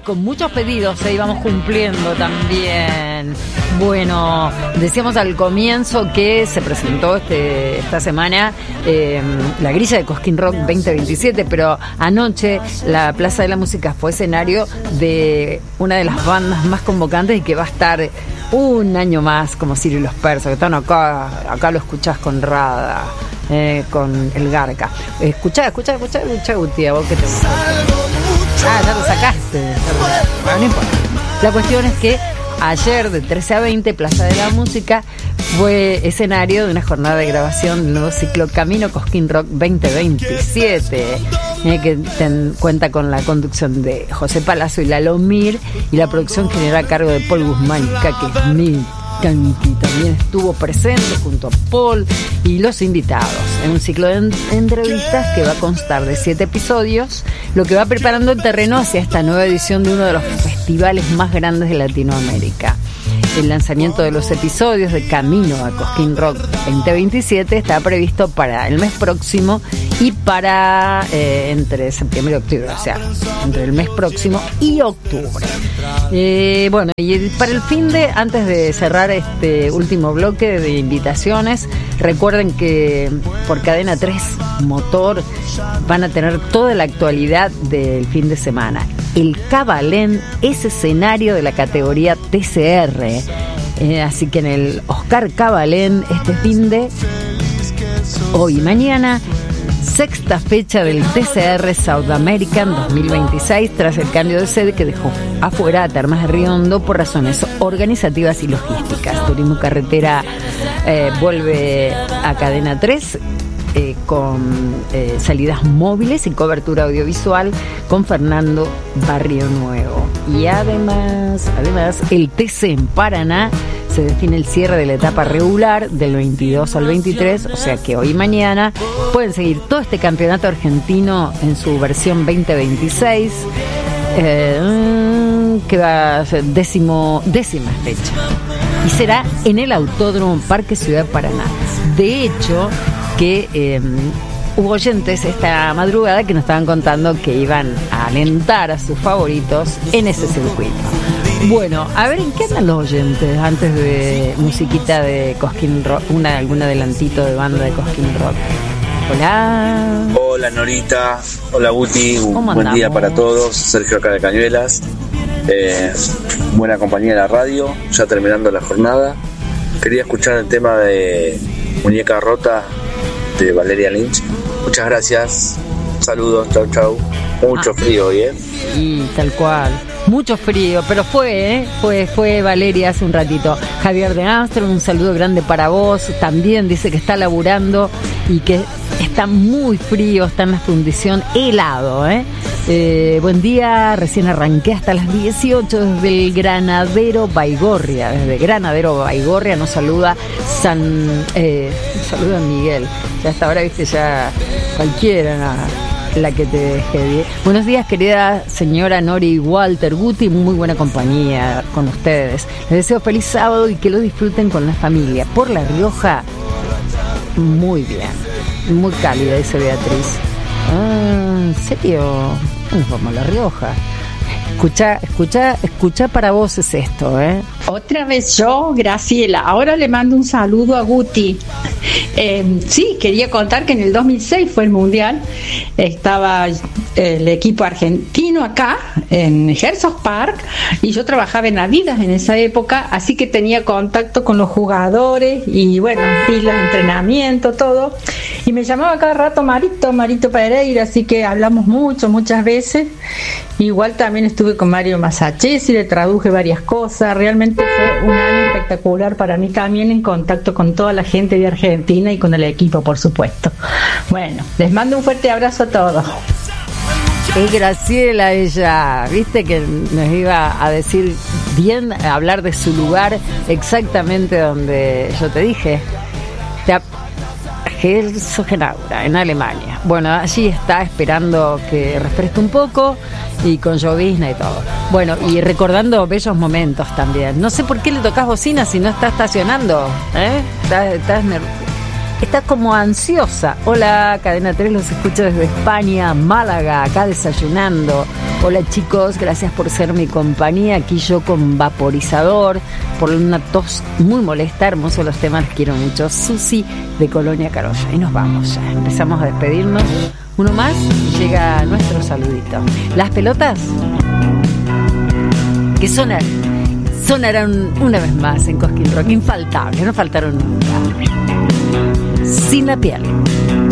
con muchos pedidos, íbamos cumpliendo también. Bueno, decíamos al comienzo que se presentó esta semana la grilla de Cosquín Rock 2027, pero anoche la Plaza de la Música fue escenario de una de las bandas más convocantes y que va a estar un año más, como Sirio y los Persas, que están acá lo escuchás con Rada, con el Garca. Escuchá, Guti, a vos que te gusta. Ya lo sacaste. Bueno, no importa. La cuestión es que ayer de 13 a 20 Plaza de la Música fue escenario de una jornada de grabación del nuevo ciclo Camino Cosquín Rock 2027, que cuenta con la conducción de José Palazzo y Lalo Mir, y la producción general a cargo de Paul Guzmán y Kake Smith, que también estuvo presente junto a Paul y los invitados en un ciclo de entrevistas que va a constar de 7 episodios, lo que va preparando el terreno hacia esta nueva edición de uno de los festivales más grandes de Latinoamérica. El lanzamiento de los episodios de Camino a Cosquín Rock 2027 está previsto para el mes próximo y para entre septiembre y octubre, o sea, entre el mes próximo y octubre. Bueno, y para el fin de, antes de cerrar este último bloque de invitaciones, recuerden que por Cadena 3 Motor van a tener toda la actualidad del fin de semana. El Cabalén es escenario de la categoría TCR, así que en el Oscar Cabalén este fin de hoy y mañana, sexta fecha del TCR South American 2026, tras el cambio de sede que dejó afuera a Termas de Río Hondo por razones organizativas y logísticas. Turismo Carretera vuelve a Cadena 3 con salidas móviles y cobertura audiovisual con Fernando Barrio Nuevo. Y además el TC en Paraná se define el cierre de la etapa regular del 22 al 23, o sea que hoy y mañana pueden seguir todo este campeonato argentino en su versión 2026, que va a ser décima fecha, y será en el Autódromo Parque Ciudad Paraná. De hecho, que hubo oyentes esta madrugada que nos estaban contando que iban a alentar a sus favoritos en ese circuito. Bueno, a ver, ¿en qué andan los oyentes antes de musiquita de Cosquín Rock? Algún adelantito de banda de Cosquín Rock. Hola. Hola Norita, hola Guti, buen día para todos. Sergio acá de Cañuelas. Buena compañía de la radio, ya terminando la jornada. Quería escuchar el tema de Muñeca Rota de Valeria Lynch. Muchas gracias, saludos, chau. Mucho frío hoy, Y tal cual, mucho frío, pero fue Valeria hace un ratito. Javier de Amsterdam, un saludo grande para vos. También dice que está laburando y que está muy frío, está en la fundición, helado, buen día, recién arranqué hasta las 18 desde el Granadero Baigorria. Desde Granadero Baigorria nos saluda saluda Miguel. Ya hasta ahora, viste, ya cualquiera la que te deje bien. Buenos días, querida señora Nori y Walter Guti, muy buena compañía con ustedes. Les deseo feliz sábado y que lo disfruten con la familia. Por La Rioja, muy bien, muy cálida, dice Beatriz. ¿En serio? Nos vamos a La Rioja. Escucha para vos es esto, Otra vez yo, Graciela. Ahora le mando un saludo a Guti. Sí, quería contar que en el 2006 fue el Mundial. Estaba el equipo argentino acá, en Herzog Park, y yo trabajaba en Adidas en esa época, así que tenía contacto con los jugadores y bueno, vi los entrenamientos, todo. Y me llamaba cada rato Marito Pereira, así que hablamos muchas veces. Igual también estuve con Mario Masachesi, le traduje varias cosas. Realmente fue un año espectacular para mí también, en contacto con toda la gente de Argentina y con el equipo, por supuesto. Bueno, les mando un fuerte abrazo a todos. Es Graciela ella, viste que nos iba a decir bien, a hablar de su lugar exactamente donde yo te dije. Herzogenaurach, en Alemania. Bueno, allí está esperando que refresque un poco y con llovizna y todo. Bueno, y recordando bellos momentos también. No sé por qué le tocas bocina si no está estacionando, está como ansiosa. Hola, Cadena 3, los escucho desde España, Málaga, acá desayunando. Hola chicos, gracias por ser mi compañía. Aquí yo con vaporizador, por una tos muy molesta. Hermosos los temas, les quiero mucho. Susi de Colonia Carolla. Y nos vamos ya, empezamos a despedirnos. Uno más y llega nuestro saludito. Las pelotas que sonarán una vez más en Cosquín Rock, infaltables, no faltaron nunca. Sin la piel.